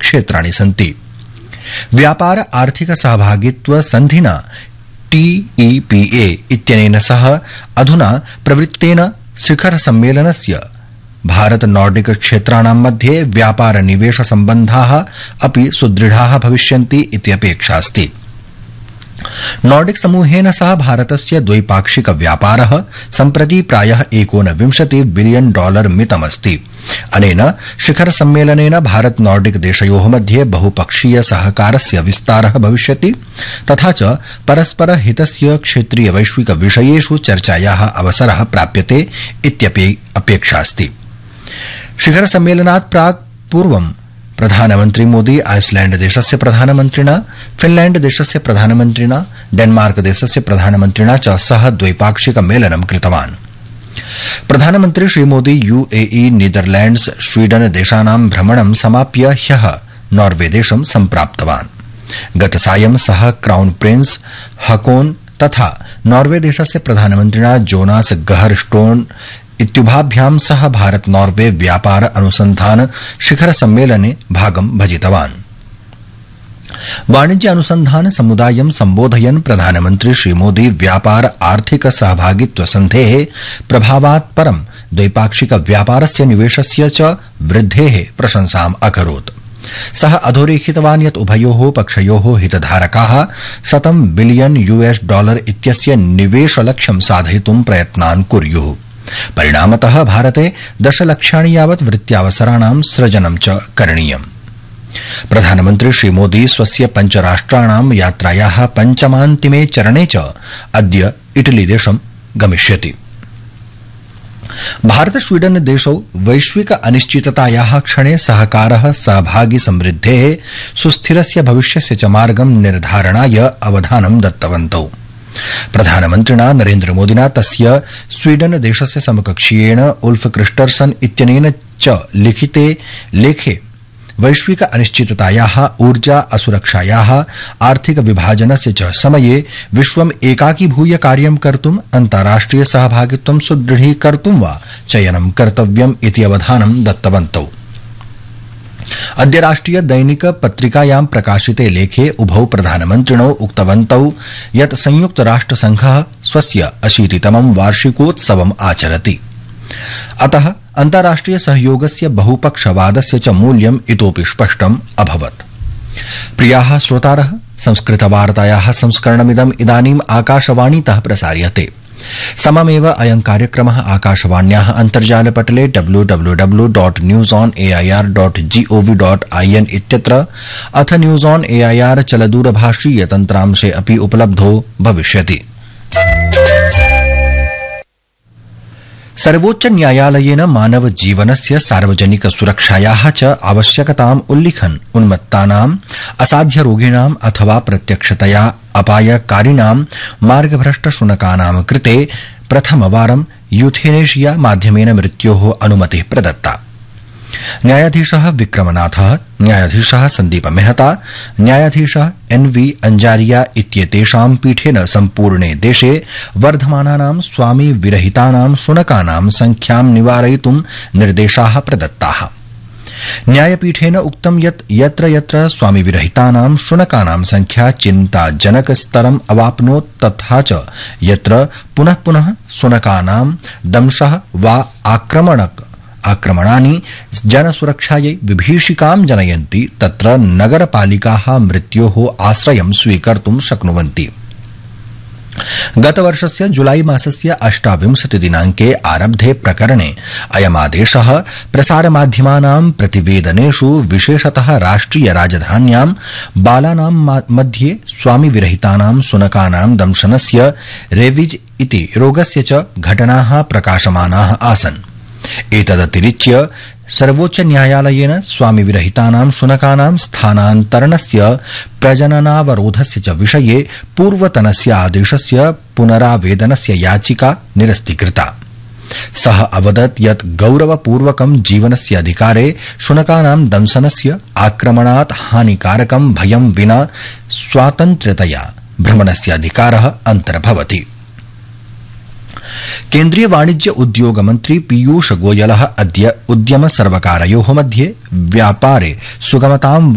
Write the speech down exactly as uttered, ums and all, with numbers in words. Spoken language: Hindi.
क्षेत्राणि सन्ति। व्यापार आर्थिक सहभागित्व सन्धिना टीईपीए इत्यनेन सह अधुना प्रवृत्तेन शिखर सम्मेलनस्य भारत नॉर्डिक क्षेत्राणां मध्ये व्यापार निवेश सम्बन्धाः अपि सुदृढाः भविष्यन्ति इति अपेक्षा अस्ति। नॉर्डिक समूहेन सह भारतस्य द्वैपाक्षिक व्यापारः सम्प्रति प्रायः एकोनविंशति बिलियन डॉलर मितमस्ति। अनेन शिखर सम्मेलनेन भारत नॉर्डिक देशयोः मध्ये बहुपक्षीय सहकारस्य विस्तारः भविष्यति तथा च परस्पर हितस्य क्षेत्रीय वैश्विक विषयेषु चर्चायाः अवसरः प्राप्यते इत्यपि अपेक्षा अस्ति। शिखर सम्मेलनात् प्राक् पूर्वं प्रधानमन्त्री मोदी आइसलैंड देशस्य प्रधानमन्त्रिणा, फिनलैंड देशस्य प्रधानमन्त्रिणा, डेनमार्क देशस्य प्रधानमन्त्रिणा च सह द्वैपाक्षिक मेलनं कृतवान्। प्रधानमन्त्री श्रीमोदी यूएई, नीदरलैंड्स, स्वीडन देशानां भ्रमणं समाप्य ह्यः नॉर्वे देशं सम्प्राप्तवान्। गतसायं सः क्राउन प्रिंस हकोन तथा नॉर्वे देशस्य प्रधानमन्त्रिणा जोनास गहर स्टोन इत्युभाभ्यां सह भारत नॉर्वे व्यापार अनुसंधान शिखर सम्मेलने भागं भजितवान्। वाणिज्य अनुसंधान समुदायं सम्बोधयन् प्रधानमन्त्री श्रीमोदी व्यापार आर्थिक सहभागित्व सन्धेः प्रभावात् परं द्वैपाक्षिक व्यापारस्य निवेशस्य च वृद्धेः प्रशंसाम् अकरोत्। सः अधोरेखितवान् यत् उभयोः पक्षयोः हितधारकाः शतं बिलियन यूएस डॉलर इत्यस्य निवेशलक्ष्यं साधयितुं प्रयत्नान् कुर्युः। परिणामतः भारते दशलक्षाणि यावत् वृत्त्यावसराणां सृजनं च करणीयम्। प्रधानमन्त्री श्रीमोदी स्वस्य पञ्चराष्ट्राणां यात्रायाः पञ्चमान्तिमे चरणे च अद्य इटली देशं गमिष्यति। भारत स्वीडन देशौ वैश्विक अनिश्चिततायाः क्षणे सहकारः सहभागी समृद्धेः सुस्थिरस्य भविष्यस्य च मार्गं निर्धारणाय अवधानं दत्तवन्तौ। प्रधानमन्त्रिणा नरेन्द्र मोदिना तस्य स्वीडन देशस्य समकक्षीयेण उल्फ क्रिस्टर्सन इत्यनेन च लिखिते लेखे वैश्विक अनिश्चिततायाः, ऊर्जा असुरक्षायाः, आर्थिक विभाजनस्य च समये विश्वम् एकाकीभूय कार्यं कर्तुम् अन्ताराष्ट्रिय सहभागित्वं सुदृढीकर्तुं वा चयनं कर्तव्यम् इति अवधानं दत्तवन्तौ। अद्य राष्ट्रिय दैनिक पत्रिकायां प्रकाशिते लेखे उभौ प्रधानमन्त्रिणौ उक्तवन्तौ यत् संयुक्त राष्ट्र संघः स्वस्य अशीतितमं वार्षिकोत्सवम् आचरति। अतः अन्ताराष्ट्रिय सहयोगस्य बहुपक्षवादस्य च मूल्यम् इतोपि स्पष्टम् अभवत्। प्रियाः श्रोतारः, संस्कृतवार्तायाः संस्करणमिदम् इदानीम् आकाशवाणीतः प्रसार्यते। सममेव अयं कार्यक्रमः आकाशवाण्याः अन्तर्जालपटले W W W dot news on A I R dot gov dot I N इत्यत्र अथ news on A I R चलदूरभाषीय तन्त्रांशे अपि उपलब्धो भविष्यति। सर्वोच्च न्यायालयेन मानव जीवनस्य सार्वजनिक सुरक्षायाः च आवश्यकताम् उल्लिखन् उन्मत्तानाम्, असाध्य रोगिणाम् अथवा प्रत्यक्षतया अपायकारिणां मार्गभ्रष्ट शुनकानां कृते प्रथमवारं यूथेनेशिया माध्यमेन मृत्योः अनुमतिः प्रदत्ता। न्यायाधीशः विक्रमनाथः, न्यायाधीशः सन्दीप मेहता, न्यायाधीशः एन वी अंजारिया इत्येतेषां पीठेन सम्पूर्णे देशे वर्धमानानां स्वामी विरहितानां शुनकानां संख्यां निवारयितुं निर्देशाः प्रदत्ताः। न्यायपीठेन उक्तं यत् यत्र यत्र स्वामी विरहितानां शुनकानां संख्या चिन्ताजनक स्तरम् अवाप्नोत् तथा च यत्र पुनः पुनः शुनकानां दंशः वा आक्रमणक आक्रमणानि जनसुरक्षायै विभीषिकां जनयन्ति तत्र नगरपालिकाः मृत्योः आश्रयं स्वीकर्तुं शक्नुवन्ति। गतवर्षस्य जुलाई मासस्य अष्टाविंशति दिनांके आरब्धे प्रकरणे अयमादेशः प्रसारमाध्यमानां प्रतिवेदनेषु विशेषतः राष्ट्रिय राजधान्यां बालानां मध्ये स्वामी विरहितानां शुनकानां दंशनस्य रेविज इति रोगस्य च घटनाः प्रकाशमानाः आसन्। एतदतिरिच्य सर्वोच्च न्यायालयेन स्वामी विरहितानां शुनकानां स्थानान्तरणस्य प्रजननावरोधस्य च विषये पूर्वतनस्य आदेशस्य पुनरावेदनस्य याचिका निरस्तीकृता। सः अवदत् यत् गौरवपूर्वकं जीवनस्य अधिकारे शुनकानां दंशनस्य आक्रमणात् हानिकारकं भयं विना स्वातन्त्र्यतया भ्रमणस्य अधिकारः अन्तर्भवति। केन्द्रीय वाणिज्य उद्योग मंत्री पीयूष गोयलः अद्य उद्यम सर्वकारयोः मध्ये व्यापारे सुगमतां